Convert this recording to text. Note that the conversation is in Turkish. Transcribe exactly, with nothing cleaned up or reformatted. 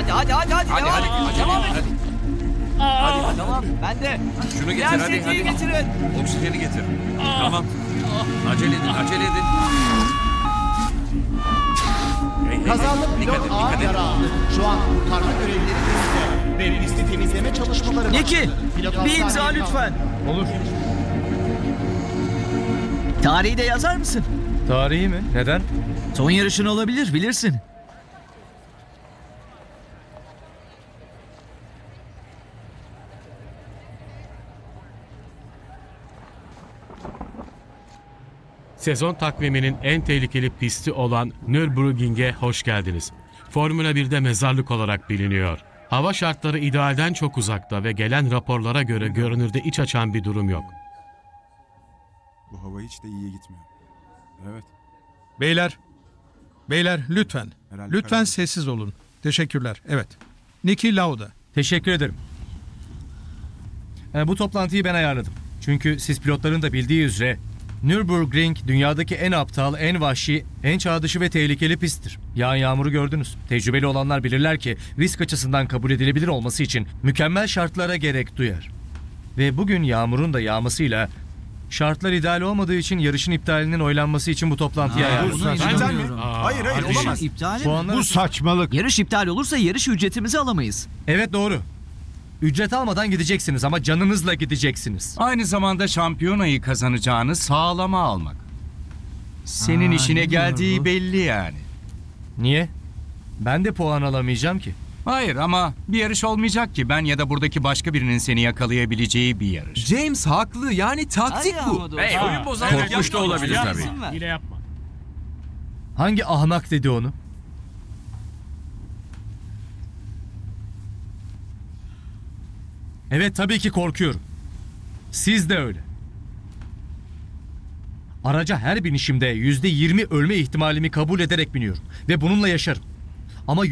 Hadi hadi hadi hadi. Hadi devam hadi. edin. Hadi Devam hadi. edin. Hadi hadi. Tamam ben de. Şunu getir Diğer hadi sedyeyi hadi. getirin. Oksijeni getir. Tamam. Acele edin, acele edin. Hey, hey, Kazalı hey. Dikkat pilot et, ağır dikkat et. yara aldı. Şu an kurtarma görevlileri pistte ve pisti temizleme çalışmaları Niki, başladı. Pilot bir imza hastaneye lütfen. Olur. Tarihi de yazar mısın? Tarihi mi? Neden? Son yarışın olabilir, bilirsin. Sezon takviminin en tehlikeli pisti olan Nürburgring'e hoş geldiniz. Formula birde mezarlık olarak biliniyor. Hava şartları idealden çok uzakta ve gelen raporlara göre görünürde iç açan bir durum yok. Bu hava hiç de iyiye gitmiyor. Evet. Beyler, beyler lütfen, Herhalde lütfen karar- sessiz olun. Teşekkürler, evet. Niki Lauda. Teşekkür ederim. Ee, bu toplantıyı ben ayarladım. Çünkü siz pilotların da bildiği üzere Nürburgring dünyadaki en aptal, en vahşi, en çağ dışı ve tehlikeli pisttir. Yağan yağmuru gördünüz. Tecrübeli olanlar bilirler ki risk açısından kabul edilebilir olması için mükemmel şartlara gerek duyar. Ve bugün yağmurun da yağmasıyla şartlar ideal olmadığı için yarışın iptalinin oylanması için bu toplantıyı ayarladım. Buna inanamıyorum. Aa, Hayır hayır hadi. olamaz. İptal mi? Puanlar... Bu saçmalık. Yarış iptal olursa yarış ücretimizi alamayız. Evet doğru. Ücret almadan gideceksiniz ama canınızla gideceksiniz. Aynı zamanda şampiyonayı kazanacağını sağlama almak. Senin Aa, işine ne diyor geldiği bu? belli yani. Niye? Ben de puan alamayacağım ki. Hayır ama bir yarış olmayacak ki ben ya da buradaki başka birinin seni yakalayabileceği bir yarış. James haklı. Yani taktik Hadi bu. ama doğru. Hey, oyun bozanlık Korkmuş da yapma. olabilir Yapma. tabii. İzin ver. Hile yapma. Hangi ahmak dedi onu? Evet tabii ki korkuyorum. Siz de öyle. Araca her binişimde yüzde yirmi ölme ihtimalimi kabul ederek biniyorum. Ve bununla yaşarım.